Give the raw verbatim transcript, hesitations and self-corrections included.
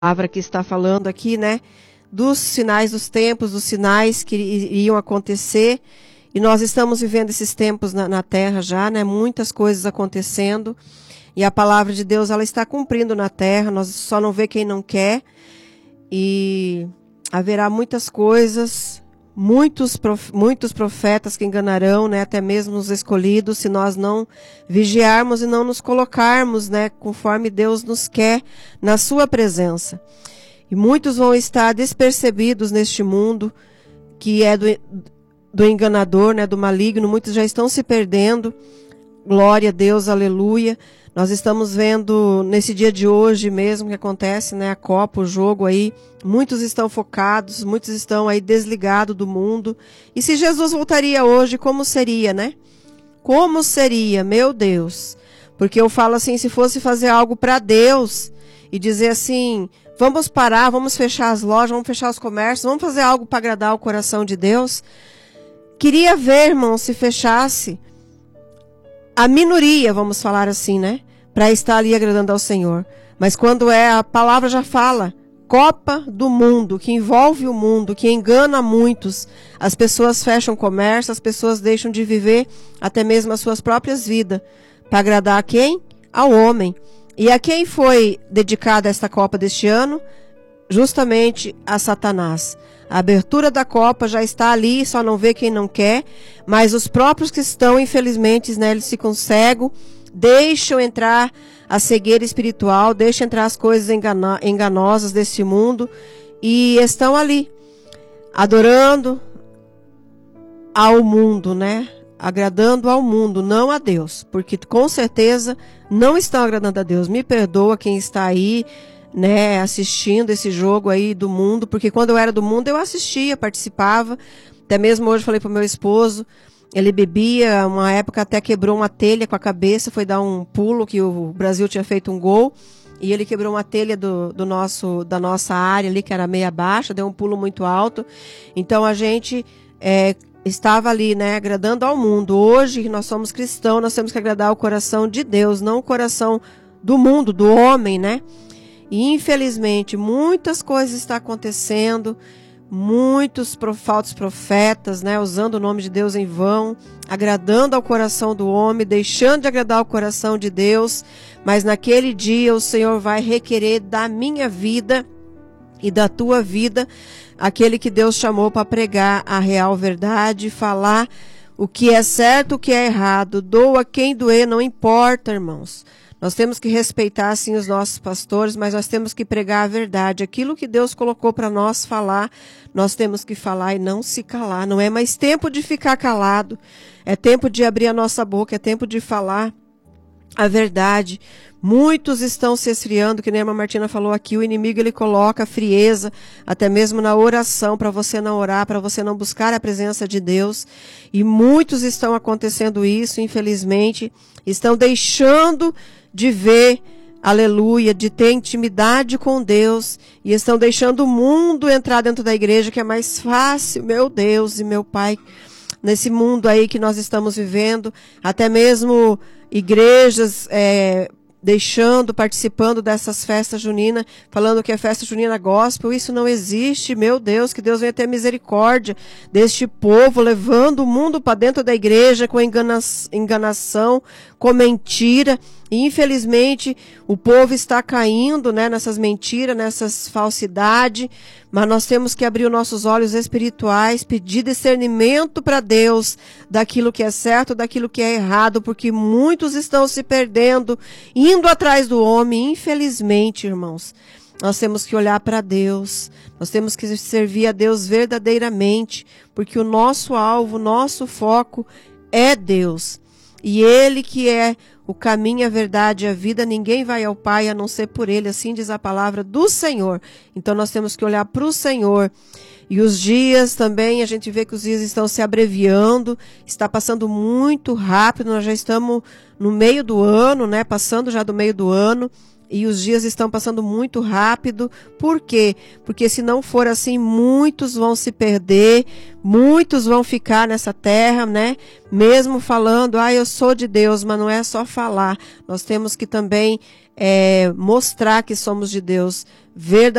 palavra que está falando aqui, né, dos sinais dos tempos, dos sinais que iriam acontecer, e nós estamos vivendo esses tempos na, na terra já, né, muitas coisas acontecendo, e a palavra de Deus, ela está cumprindo na terra, nós só não vê quem não quer, e haverá muitas coisas, muitos, prof, muitos profetas que enganarão, né, até mesmo os escolhidos, se nós não vigiarmos e não nos colocarmos, né, conforme Deus nos quer na sua presença. E muitos vão estar despercebidos neste mundo, que é do, do enganador, né, do maligno, muitos já estão se perdendo. Glória a Deus, aleluia. Nós estamos vendo nesse dia de hoje mesmo que acontece, né, a Copa, o jogo aí, muitos estão focados, muitos estão aí desligados do mundo. E se Jesus voltaria hoje, como seria, né? Como seria, meu Deus? Porque eu falo assim, se fosse fazer algo para Deus e dizer assim, vamos parar, vamos fechar as lojas, vamos fechar os comércios, vamos fazer algo para agradar o coração de Deus. Queria ver, irmão, se fechasse a minoria, vamos falar assim, né? Para estar ali agradando ao Senhor. Mas quando é, a palavra já fala, Copa do mundo, que envolve o mundo, que engana muitos. As pessoas fecham comércio, as pessoas deixam de viver até mesmo as suas próprias vidas. Para agradar a quem? Ao homem. E a quem foi dedicada esta Copa deste ano? Justamente a Satanás. A abertura da Copa já está ali, só não vê quem não quer, mas os próprios que estão, infelizmente, né, eles ficam cegos, deixam entrar a cegueira espiritual, deixam entrar as coisas engano- enganosas desse mundo e estão ali, adorando ao mundo, né? Agradando ao mundo, não a Deus, porque com certeza não estão agradando a Deus. Me perdoa quem está aí, né, assistindo esse jogo aí do mundo, porque quando eu era do mundo eu assistia, participava, até mesmo hoje falei pro meu esposo, ele bebia, uma época até quebrou uma telha com a cabeça, foi dar um pulo, que o Brasil tinha feito um gol, e ele quebrou uma telha do, do nosso, da nossa área ali, que era meia baixa, deu um pulo muito alto, então a gente é, estava ali, né, agradando ao mundo. Hoje nós somos cristãos, nós temos que agradar o coração de Deus, não o coração do mundo, do homem, né? E infelizmente muitas coisas estão acontecendo, muitos falsos profetas, né, usando o nome de Deus em vão, agradando ao coração do homem, deixando de agradar ao coração de Deus, mas naquele dia o Senhor vai requerer da minha vida e da tua vida, aquele que Deus chamou para pregar a real verdade, falar o que é certo, o que é errado, doa quem doer, não importa, irmãos. Nós temos que respeitar, sim, os nossos pastores, mas nós temos que pregar a verdade. Aquilo que Deus colocou para nós falar, nós temos que falar e não se calar. Não é mais tempo de ficar calado. É tempo de abrir a nossa boca, é tempo de falar a verdade. Muitos estão se esfriando, que nem a irmã Martina falou aqui, o inimigo ele coloca frieza, até mesmo na oração, para você não orar, para você não buscar a presença de Deus. E muitos estão acontecendo isso, infelizmente, estão deixando de ver, aleluia, de ter intimidade com Deus, e estão deixando o mundo entrar dentro da igreja, que é mais fácil, meu Deus e meu Pai, nesse mundo aí que nós estamos vivendo, até mesmo igrejas é, deixando, participando dessas festas juninas, falando que é festa junina gospel, isso não existe, meu Deus, que Deus venha ter misericórdia deste povo, levando o mundo para dentro da igreja com engana- enganação, com mentira, e infelizmente o povo está caindo, né, nessas mentiras, nessas falsidades, mas nós temos que abrir os nossos olhos espirituais, pedir discernimento para Deus daquilo que é certo, daquilo que é errado, porque muitos estão se perdendo, indo atrás do homem, infelizmente, irmãos. Nós temos que olhar para Deus, nós temos que servir a Deus verdadeiramente, porque o nosso alvo, o nosso foco é Deus. E Ele que é o caminho, a verdade e a vida, ninguém vai ao Pai a não ser por Ele, assim diz a palavra do Senhor. Então nós temos que olhar para o Senhor. E os dias também, a gente vê que os dias estão se abreviando, está passando muito rápido, nós já estamos no meio do ano, né, passando já do meio do ano, e os dias estão passando muito rápido. Por quê? Porque se não for assim, muitos vão se perder, muitos vão ficar nessa terra, né? Mesmo falando, ah, eu sou de Deus, mas não é só falar. Nós temos que também é, mostrar que somos de Deus verdadeiramente.